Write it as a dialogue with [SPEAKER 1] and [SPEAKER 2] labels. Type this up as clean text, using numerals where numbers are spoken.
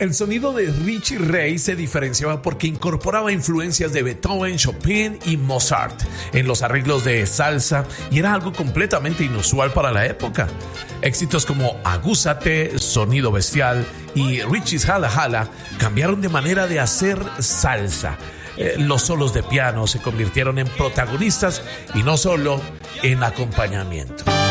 [SPEAKER 1] El sonido de Richie Ray se diferenciaba porque incorporaba influencias de Beethoven, Chopin y Mozart en los arreglos de salsa y era algo completamente inusual para la época. Éxitos como Agúzate, Sonido Bestial y Richie's Hala Hala cambiaron de manera de hacer salsa. Los solos de piano se convirtieron en protagonistas y no solo en acompañamiento.